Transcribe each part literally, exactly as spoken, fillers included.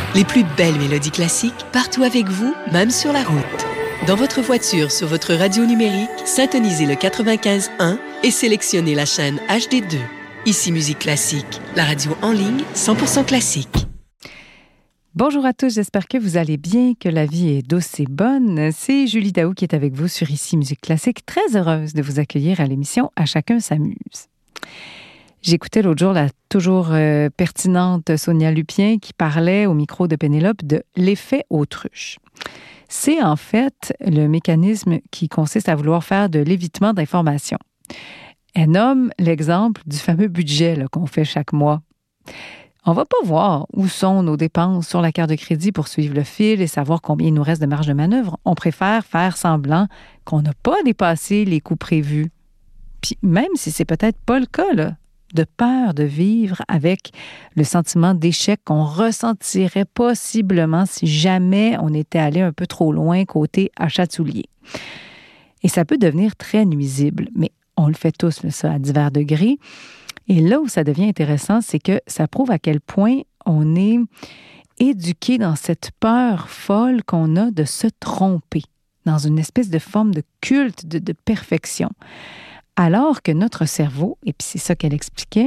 Les plus belles mélodies classiques, partout avec vous, même sur la route. Dans votre voiture, sur votre radio numérique, syntonisez le quatre-vingt-quinze un et sélectionnez la chaîne H D deux. Ici Musique Classique, la radio en ligne cent pour cent classique. Bonjour à tous, j'espère que vous allez bien, que la vie est douce et bonne. C'est Julie Daou qui est avec vous sur Ici Musique Classique. Très heureuse de vous accueillir à l'émission À chacun s'amuse. J'écoutais l'autre jour la toujours euh, pertinente Sonia Lupien qui parlait au micro de Pénélope de l'effet autruche. C'est en fait le mécanisme qui consiste à vouloir faire de l'évitement d'informations. Elle nomme l'exemple du fameux budget là, qu'on fait chaque mois. On ne va pas voir où sont nos dépenses sur la carte de crédit pour suivre le fil et savoir combien il nous reste de marge de manœuvre. On préfère faire semblant qu'on n'a pas dépassé les coûts prévus. Puis même si c'est peut-être pas le cas, là, de peur de vivre avec le sentiment d'échec qu'on ressentirait possiblement si jamais on était allé un peu trop loin côté achat de souliers. Et ça peut devenir très nuisible, mais on le fait tous, là, ça, à divers degrés. Et là où ça devient intéressant, c'est que ça prouve à quel point on est éduqué dans cette peur folle qu'on a de se tromper, dans une espèce de forme de culte de, de perfection. Alors que notre cerveau, et puis c'est ça qu'elle expliquait,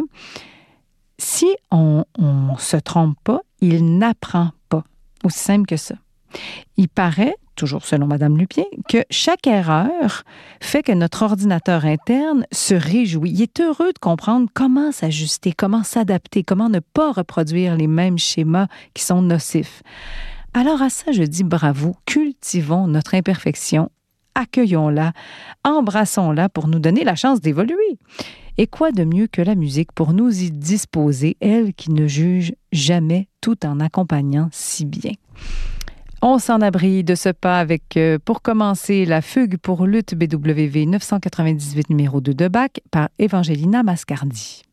si on ne se trompe pas, il n'apprend pas. Aussi simple que ça. Il paraît, toujours selon Mme Lupien, que chaque erreur fait que notre ordinateur interne se réjouit. Il est heureux de comprendre comment s'ajuster, comment s'adapter, comment ne pas reproduire les mêmes schémas qui sont nocifs. Alors à ça, je dis bravo, cultivons notre imperfection, accueillons-la, embrassons-la pour nous donner la chance d'évoluer. Et quoi de mieux que la musique pour nous y disposer, elle qui ne juge jamais tout en accompagnant si bien. On s'en abrit de ce pas avec, euh, pour commencer, la fugue pour luth B W V neuf cent quatre-vingt-dix-huit numéro deux de Bach par Evangelina Mascardi.